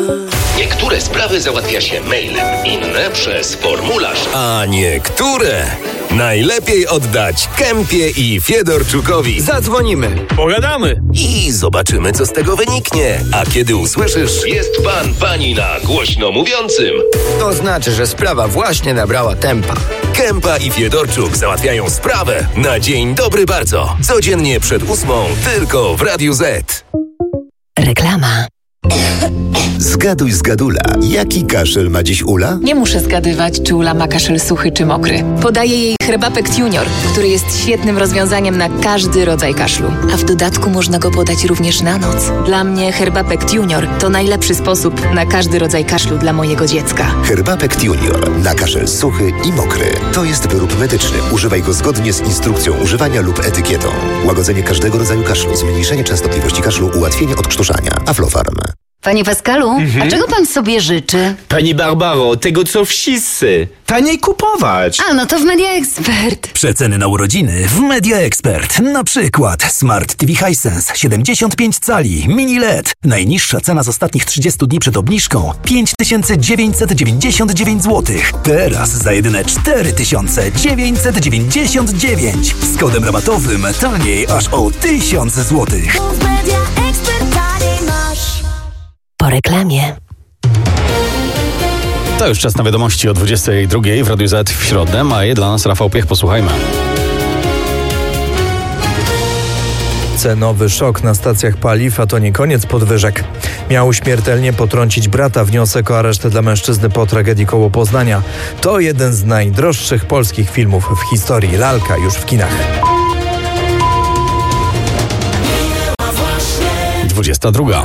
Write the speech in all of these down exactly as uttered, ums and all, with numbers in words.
Niektóre sprawy załatwia się mailem, inne przez formularz. A niektóre najlepiej oddać Kempie i Fiedorczukowi. Zadzwonimy, pogadamy i zobaczymy, co z tego wyniknie. A kiedy usłyszysz: jest pan, pani na głośno mówiącym, to znaczy, że sprawa właśnie nabrała tempa. Kempa i Fiedorczuk załatwiają sprawę na dzień dobry bardzo. Codziennie przed ósmą tylko w Radiu Z. Reklama. Zgaduj z Gadula. Jaki kaszel ma dziś Ula? Nie muszę zgadywać, czy Ula ma kaszel suchy czy mokry. Podaję jej Herbapekt Junior, który jest świetnym rozwiązaniem na każdy rodzaj kaszlu. A w dodatku można go podać również na noc. Dla mnie Herbapekt Junior to najlepszy sposób na każdy rodzaj kaszlu dla mojego dziecka. Herbapekt Junior na kaszel suchy i mokry. To jest wyrób medyczny. Używaj go zgodnie z instrukcją używania lub etykietą. Łagodzenie każdego rodzaju kaszlu, zmniejszenie częstotliwości kaszlu, ułatwienie odkrztuszania. Aflofarm. Panie Pascalu, mhm. a czego pan sobie życzy? Pani Barbaro, tego co wszyscy. Taniej kupować. A, no to w Media Expert. Przeceny na urodziny w Media Expert. Na przykład Smart T V Hisense siedemdziesiąt pięć cali, mini L E D. Najniższa cena z ostatnich trzydziestu dni przed obniżką pięć tysięcy dziewięćset dziewięćdziesiąt dziewięć złotych. Teraz za jedyne cztery tysiące dziewięćset dziewięćdziesiąt dziewięć. Z kodem rabatowym taniej aż o tysiąc złotych. Po reklamie. To już czas na wiadomości o dwudziestej drugiej w Radiu Z w środę. Ma je dla nas Rafał Piech. Posłuchajmy. Cenowy szok na stacjach paliw, a to nie koniec podwyżek. Miał śmiertelnie potrącić brata wniosek o areszt dla mężczyzny po tragedii koło Poznania. To jeden z najdroższych polskich filmów w historii. Lalka już w kinach. dwudziesta druga.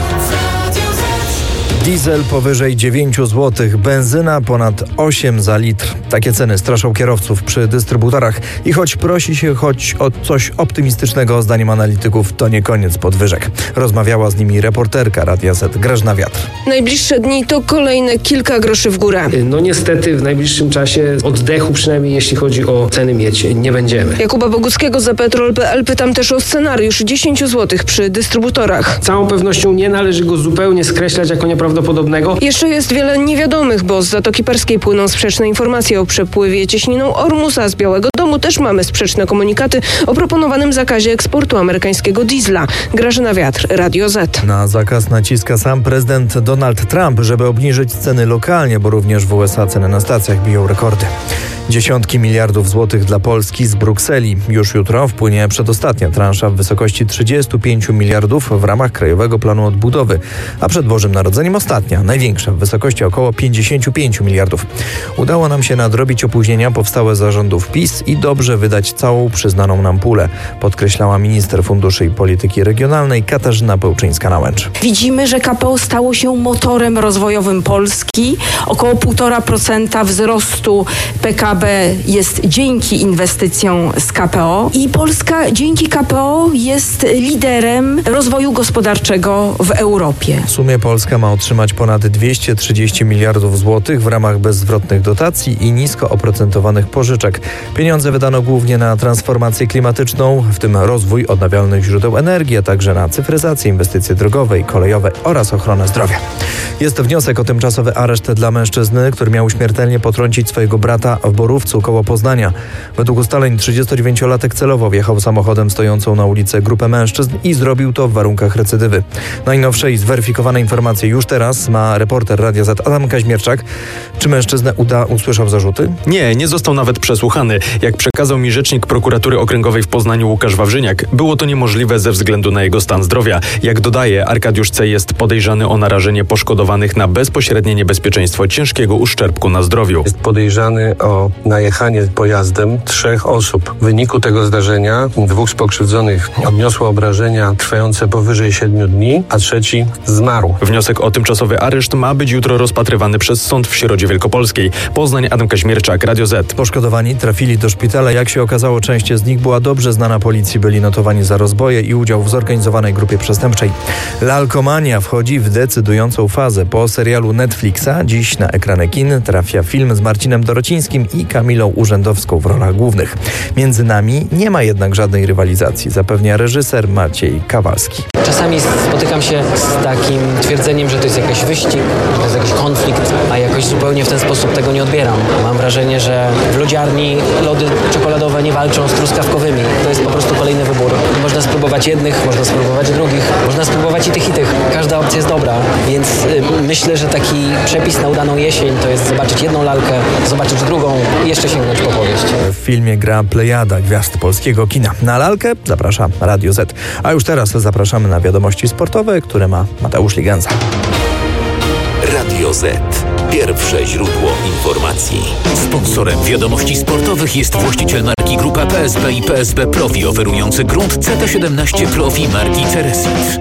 Diesel powyżej dziewięć złotych, benzyna ponad osiem za litr. Takie ceny straszą kierowców przy dystrybutorach i choć prosi się choć o coś optymistycznego, zdaniem analityków, to nie koniec podwyżek. Rozmawiała z nimi reporterka Radia Z Grażyna Wiatr. Najbliższe dni to kolejne kilka groszy w górę. No niestety w najbliższym czasie oddechu, przynajmniej jeśli chodzi o ceny miedź, nie będziemy. Jakuba Boguckiego za petrol kropka p l pytam też o scenariusz dziesięć złotych przy dystrybutorach. Z całą pewnością nie należy go zupełnie skreślać jako nieprawdopodobnego. Jeszcze jest wiele niewiadomych, bo z Zatoki Perskiej płyną sprzeczne informacje o przepływie cieśniną Ormus, a z Białego Domu też mamy sprzeczne komunikaty o proponowanym zakazie eksportu amerykańskiego diesla. Grażyna Wiatr, Radio Z. Na zakaz naciska sam prezydent Donald Trump, żeby obniżyć ceny lokalnie, bo również w U S A ceny na stacjach biją rekordy. Dziesiątki miliardów złotych dla Polski z Brukseli. Już jutro wpłynie przedostatnia transza w wysokości trzydziestu pięciu miliardów w ramach Krajowego Planu Odbudowy, a przed Bożym Narodzeniem ostatnia, największa w wysokości około pięćdziesięciu pięciu miliardów. Udało nam się nadrobić opóźnienia powstałe za rządów PiS i dobrze wydać całą przyznaną nam pulę, podkreślała minister funduszy i polityki regionalnej Katarzyna Pełczyńska-Nałęcz. Widzimy, że K P O stało się motorem rozwojowym Polski. Około półtora procent wzrostu P K B jest dzięki inwestycjom z K P O i Polska dzięki K P O jest liderem rozwoju gospodarczego w Europie. W sumie Polska ma otrzymać ponad dwieście trzydzieści miliardów złotych w ramach bezzwrotnych dotacji i nisko oprocentowanych pożyczek. Pieniądze wydano głównie na transformację klimatyczną, w tym rozwój odnawialnych źródeł energii, a także na cyfryzację, inwestycje drogowe i kolejowe oraz ochronę zdrowia. Jest wniosek o tymczasowy areszt dla mężczyzny, który miał śmiertelnie potrącić swojego brata w Borówcu koło Poznania. Według ustaleń trzydziestodziewięciolatek celowo wjechał samochodem stojącą na ulicy grupę mężczyzn i zrobił to w warunkach recydywy. Najnowsze i zweryfikowane informacje już teraz ma reporter Radia Z Adam Kaźmierczak. Czy mężczyznę uda usłyszał zarzuty? Nie, nie został nawet przesłuchany. Jak przekazał mi rzecznik prokuratury okręgowej w Poznaniu Łukasz Wawrzyniak, było to niemożliwe ze względu na jego stan zdrowia. Jak dodaje, Arkadiusz C. jest podejrzany o narażenie poszkodowanych na bezpośrednie niebezpieczeństwo ciężkiego uszczerbku na zdrowiu. Jest podejrzany o najechanie pojazdem trzech osób. W wyniku tego zdarzenia dwóch z pokrzywdzonych odniosło obrażenia trwające powyżej siedmiu dni, a trzeci zmarł. Wniosek o tymczasowy areszt ma być jutro rozpatrywany przez sąd w Środzie Wielkopolskiej. Poznań, Adam Kaźmierczak, Radio Z. Poszkodowani trafili do szpitala. Jak się okazało, część z nich była dobrze znana policji. Byli notowani za rozboje i udział w zorganizowanej grupie przestępczej. Lalkomania wchodzi w decydującą fazę. fazę. Po serialu Netflixa dziś na ekrany kin trafia film z Marcinem Dorocińskim i Kamilą Urzędowską w rolach głównych. Między nami nie ma jednak żadnej rywalizacji, zapewnia reżyser Maciej Kawalski. Czasami spotykam się z takim twierdzeniem, że to jest jakiś wyścig, że to jest jakiś konflikt, a jakoś zupełnie w ten sposób tego nie odbieram. Mam wrażenie, że w lodziarni lody czekoladowe nie walczą z truskawkowymi. To jest po prostu kolejny wybór. Można spróbować jednych, można spróbować drugich, można spróbować i tych i tych. Każda opcja jest dobra, więc y, myślę, że taki przepis na udaną jesień to jest zobaczyć jedną lalkę, zobaczyć drugą i jeszcze sięgnąć po powieść. W filmie gra plejada gwiazd polskiego kina. Na lalkę zaprasza Radio Z. A już teraz zapraszamy na wiadomości sportowe, które ma Mateusz Ligenza. Radio Z. Pierwsze źródło informacji. Sponsorem wiadomości sportowych jest właściciel marki Grupa P S B i P S B Profi, oferujący grunt C T siedemnaście Profi marki Ceresit.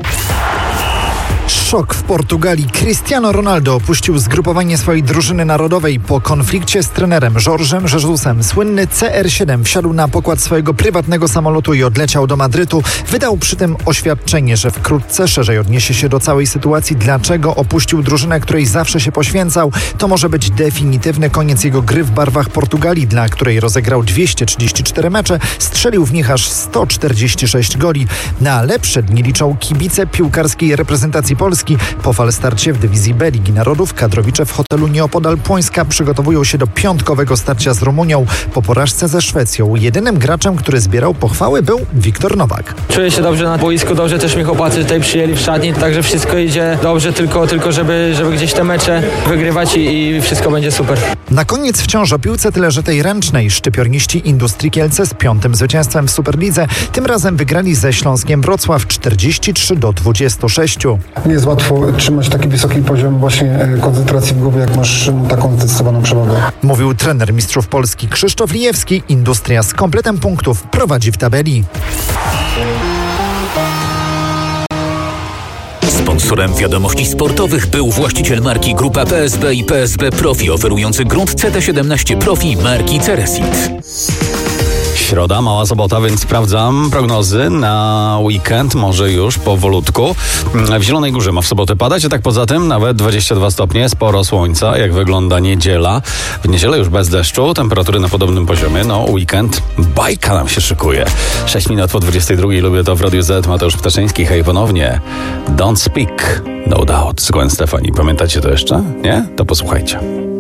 Szok w Portugalii. Cristiano Ronaldo opuścił zgrupowanie swojej drużyny narodowej po konflikcie z trenerem Jorge'em Jesusem. Słynny C R siedem wsiadł na pokład swojego prywatnego samolotu i odleciał do Madrytu. Wydał przy tym oświadczenie, że wkrótce szerzej odniesie się do całej sytuacji, dlaczego opuścił drużynę, której zawsze się poświęcał. To może być definitywny koniec jego gry w barwach Portugalii, dla której rozegrał dwieście trzydzieści cztery mecze, strzelił w nich aż sto czterdzieści sześć goli. Na lepsze dni liczą kibice piłkarskiej reprezentacji Polski. Po falstarcie w dywizji B Ligi Narodów kadrowicze w hotelu nieopodal Płońska przygotowują się do piątkowego starcia z Rumunią po porażce ze Szwecją. Jedynym graczem, który zbierał pochwały, był Wiktor Nowak. Czuję się dobrze na boisku, dobrze też mnie chłopacy tutaj przyjęli w szatni, także wszystko idzie dobrze, tylko, tylko żeby, żeby gdzieś te mecze wygrywać i, i wszystko będzie super. Na koniec wciąż o piłce, tyle że tej ręcznej. Szczypiorniści Industrii Kielce z piątym zwycięstwem w Superlidze tym razem wygrali ze Śląskiem Wrocław czterdzieści trzy do dwudziestu sześciu. Nie jest łatwo trzymać taki wysoki poziom właśnie koncentracji w głowie, jak masz taką zdecydowaną przewagę. Mówił trener mistrzów Polski Krzysztof Lijewski. Industria z kompletem punktów prowadzi w tabeli. Sponsorem wiadomości sportowych był właściciel marki Grupa P S B i P S B Profi, oferujący grunt C T siedemnaście Profi marki Ceresit. Środa, mała sobota, więc sprawdzam prognozy na weekend, może już powolutku. W Zielonej Górze ma w sobotę padać, a tak poza tym nawet dwadzieścia dwa stopnie, sporo słońca. Jak wygląda niedziela? W niedzielę już bez deszczu, temperatury na podobnym poziomie. No, weekend, bajka nam się szykuje. sześć minut po dwudziestej drugiej, lubię to w Radiu Z. Mateusz Ptaszyński, hej ponownie. Don't Speak, No Doubt z Gwen Stefani. Pamiętacie to jeszcze? Nie? To posłuchajcie.